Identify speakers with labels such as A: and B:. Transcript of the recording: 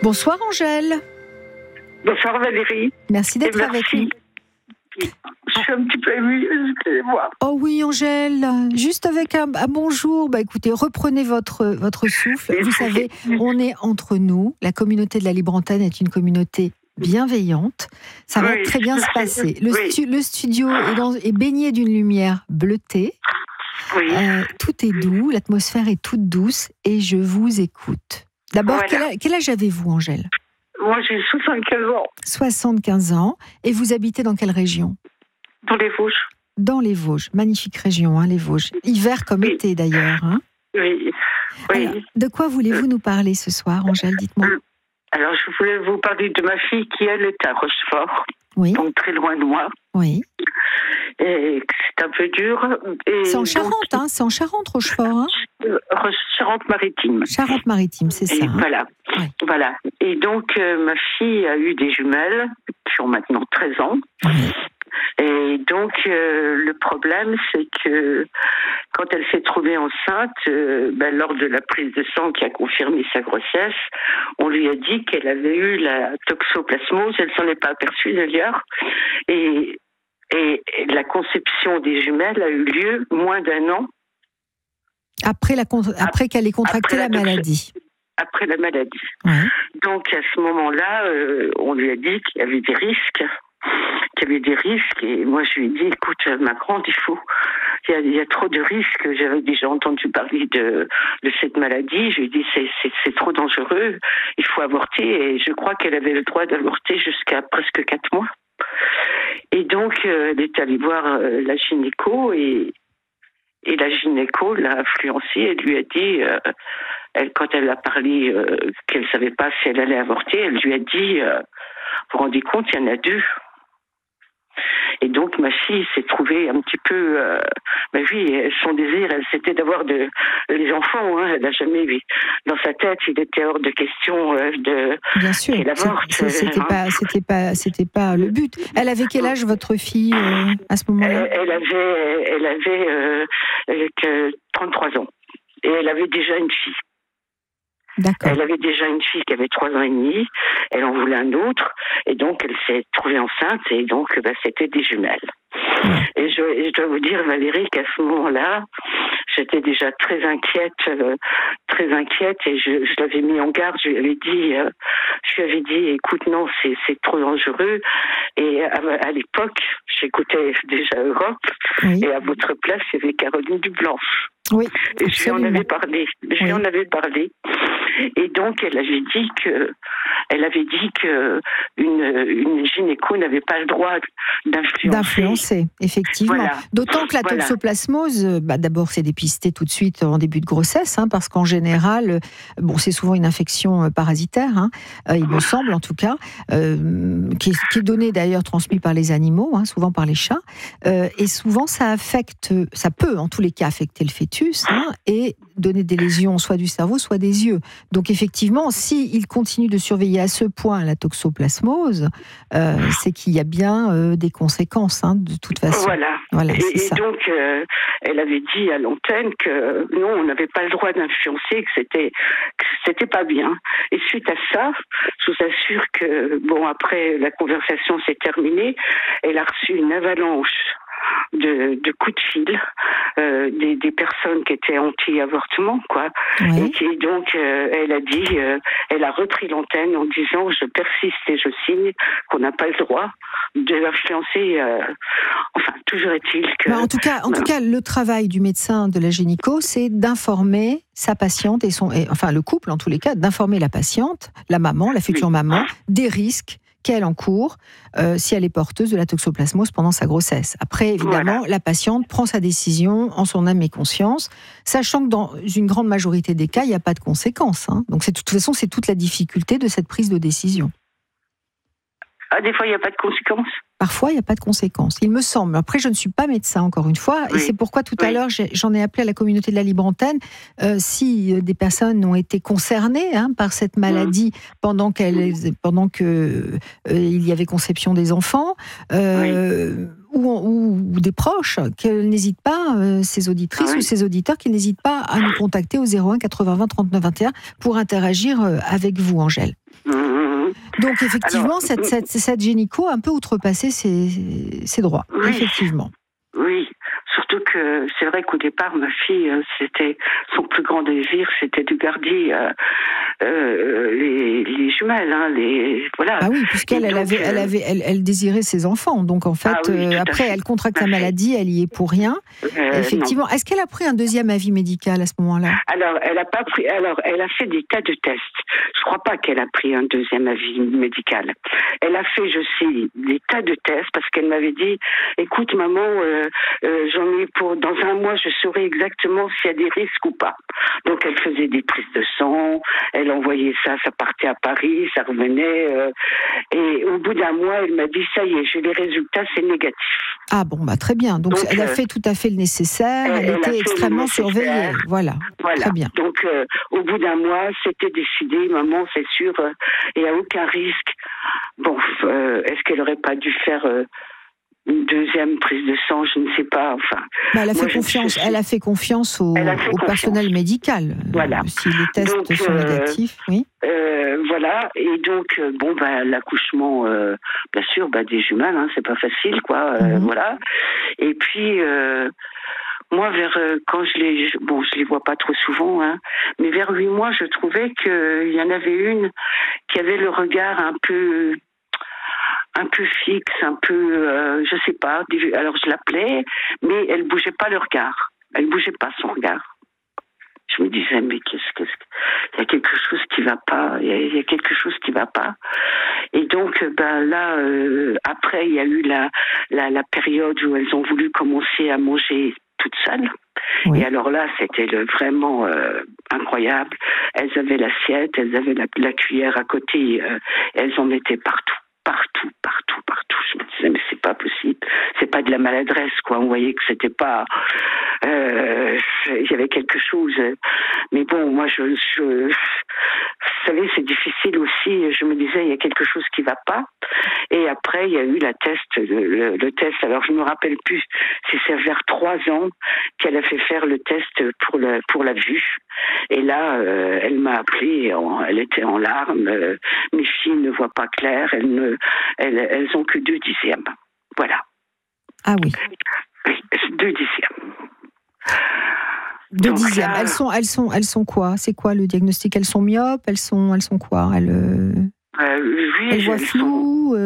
A: Bonsoir Angèle.
B: Bonsoir Valérie.
A: Merci d'être avec nous.
B: Je suis un petit peu émue, excusez-moi.
A: Oh oui Angèle, juste avec un bonjour. Écoutez, reprenez votre souffle. Vous savez, on est entre nous. La communauté de la Libre Antenne est une communauté bienveillante. Ça va très bien se passer. Le studio est baigné d'une lumière bleutée.
B: Oui.
A: Tout est doux, l'atmosphère est toute douce et je vous écoute. D'abord, voilà. Quel âge avez-vous, Angèle ?
B: Moi, j'ai 75 ans.
A: 75 ans. Et vous habitez dans quelle région ?
B: Dans les Vosges.
A: Dans les Vosges. Magnifique région, les Vosges. Hiver comme été, d'ailleurs.
B: Oui.
A: Alors, de quoi voulez-vous nous parler ce soir, Angèle ? Dites-moi.
B: Alors, je voulais vous parler de ma fille qui, elle, est à Rochefort.
A: Oui.
B: Donc, très loin de moi.
A: Oui.
B: Et c'est un peu dur. Et
A: c'est en Charente, donc, c'est en Charente, Rochefort.
B: Charente-Maritime.
A: Charente-Maritime, c'est ça.
B: Voilà.
A: Ouais.
B: Voilà. Et donc, ma fille a eu des jumelles qui ont maintenant 13 ans.
A: Oui.
B: Et donc, le problème, c'est que quand elle s'est trouvée enceinte, lors de la prise de sang qui a confirmé sa grossesse, on lui a dit qu'elle avait eu la toxoplasmose. Elle s'en est pas aperçue d'ailleurs. Et la conception des jumelles a eu lieu moins d'1 an.
A: Après qu'elle ait contracté la maladie.
B: Après la maladie.
A: Ouais.
B: Donc, à ce moment-là, on lui a dit qu'il y avait des risques. Et moi, je lui ai dit, écoute, ma grande, il y a trop de risques. J'avais déjà entendu parler de cette maladie. Je lui ai dit, c'est trop dangereux. Il faut avorter. Et je crois qu'elle avait le droit d'avorter jusqu'à presque 4 mois. Et donc, elle est allée voir la gynéco et la gynéco l'a influencée. Elle lui a dit, quand elle a parlé qu'elle ne savait pas si elle allait avorter, elle lui a dit, vous vous rendez compte, il y en a 2. Et donc, ma fille s'est trouvée un petit peu... son désir, c'était d'avoir les enfants. Elle n'a jamais vu. Dans sa tête, il était hors de question
A: Bien sûr,
B: qu'elle avorte.
A: C'était pas le but. Elle avait quel âge, votre fille, à ce moment-là ?
B: Elle avait 33 ans. Et elle avait déjà une fille.
A: D'accord.
B: Elle avait déjà une fille qui avait 3 ans et demi, elle en voulait un autre, et donc elle s'est trouvée enceinte, et donc c'était des jumelles. Et je dois vous dire, Valérie, qu'à ce moment-là, j'étais déjà très inquiète, et je l'avais mis en garde. Je lui avais dit, écoute, non, c'est trop dangereux. Et à l'époque, j'écoutais déjà Europe, et à votre place, il y avait Caroline Dublanche.
A: Oui,
B: et je lui en avais parlé. Et donc, elle avait dit que une gynéco n'avait pas le droit
A: d'influencer, effectivement.
B: Voilà.
A: D'autant que la toxoplasmose, d'abord, c'est dépisté tout de suite en début de grossesse, parce qu'en général, c'est souvent une infection parasitaire, il me semble en tout cas, qui est donnée d'ailleurs, transmise par les animaux, souvent par les chats, et souvent ça peut en tous les cas affecter le fœtus, et donner des lésions soit du cerveau, soit des yeux. Donc effectivement, s'il continue de surveiller à ce point la toxoplasmose, c'est qu'il y a bien des conséquences, de toute façon.
B: Voilà et donc, elle avait dit à l'antenne que non, on n'avait pas le droit d'influencer, que c'était pas bien. Et suite à ça, je vous assure que, après la conversation s'est terminée, elle a reçu une avalanche de coups de fil des personnes qui étaient anti-avortement, quoi.
A: Oui.
B: Et donc elle a dit, elle a repris l'antenne en disant, je persiste et je signe qu'on n'a pas le droit de l'influencer. Toujours est-il que...
A: En tout cas, le travail du médecin, de la gynéco, c'est d'informer sa patiente le couple, en tous les cas, d'informer la patiente, la maman, la future maman, des risques qu'elle encourt si elle est porteuse de la toxoplasmose pendant sa grossesse. Après, évidemment, la patiente prend sa décision en son âme et conscience, sachant que dans une grande majorité des cas, il n'y a pas de conséquences. Donc, de toute façon, c'est toute la difficulté de cette prise de décision.
B: Des fois, il n'y a pas de conséquences.
A: Parfois, il n'y a pas de conséquences, il me semble. Après, je ne suis pas médecin, encore une fois, et c'est pourquoi tout à l'heure, j'en ai appelé à la communauté de la Libre Antenne, si des personnes ont été concernées par cette maladie pendant qu'il y avait conception des enfants, ou des proches, qu'elles n'hésitent pas, ces auditrices ou ces auditeurs, qu'ils n'hésitent pas à nous contacter au 01 80 20 39 21 pour interagir avec vous, Angèle. Donc effectivement,
B: Alors,
A: cette gynéco a un peu outrepassé ses droits,
B: oui,
A: effectivement.
B: oui. Surtout que c'est vrai qu'au départ, ma fille, c'était son plus grand désir, c'était de garder les jumelles, hein, voilà.
A: Ah oui, puisqu'elle elle désirait ses enfants. Donc en fait, après, elle contracte la maladie, elle y est pour rien. Effectivement.
B: Non.
A: Est-ce qu'elle a pris un deuxième avis médical à ce moment-là?
B: Alors, elle a pas pris. Alors, elle a fait des tas de tests. Je crois pas qu'elle a pris un deuxième avis médical. Elle a fait, je sais, des tas de tests parce qu'elle m'avait dit, écoute, maman, j'en ai pour dans un mois, je saurai exactement s'il y a des risques ou pas. Donc, elle faisait des prises de sang, elle envoyait ça partait à Paris, ça revenait, et au bout d'un mois, elle m'a dit, ça y est, j'ai les résultats, c'est négatif.
A: Ah bon, bah très bien. Donc elle a fait tout à fait le nécessaire, elle était extrêmement surveillée. Voilà, très bien.
B: Donc au bout d'un mois, c'était décidé, maman, c'est sûr, il n'y a aucun risque. Bon, est-ce qu'elle n'aurait pas dû faire une deuxième prise de sang, je ne sais pas. Enfin,
A: elle a fait confiance au personnel médical.
B: Voilà.
A: Si les tests sont négatifs, oui.
B: Voilà. Et donc, l'accouchement, bien sûr, des jumelles, hein, c'est pas facile, quoi. Voilà. Et puis, moi, quand je les vois pas trop souvent, hein, mais vers 8 mois, je trouvais qu'il y en avait une qui avait le regard un peu fixe, un peu, je sais pas. Alors je l'appelais, mais elle bougeait pas le regard. Elle bougeait pas son regard. Je me disais, mais il y a quelque chose qui va pas. Il y a quelque chose qui va pas. Et donc, là, après, il y a eu la période où elles ont voulu commencer à manger toutes seules. Oui. Et alors là, c'était vraiment incroyable. Elles avaient l'assiette, elles avaient la cuillère à côté, elles en mettaient partout. Je me disais, mais c'est pas possible. C'est pas de la maladresse, quoi. On voyait que c'était pas. Il y avait quelque chose. Mais bon, moi, vous savez, c'est difficile aussi. Je me disais, il y a quelque chose qui va pas. Et après, il y a eu le test. Alors, je me rappelle plus si c'est vers 3 ans qu'elle a fait faire le test pour la vue. Et là, elle m'a appelée. Elle était en larmes. Mes filles ne voient pas clair. Elles ont que 2 dixièmes. Voilà.
A: Ah oui.
B: Oui, 2 dixièmes.
A: 2 dixièmes. Là, elles sont quoi? C'est quoi le diagnostic? Elles sont myopes? Elles sont quoi?
B: Oui,
A: elles voient flou?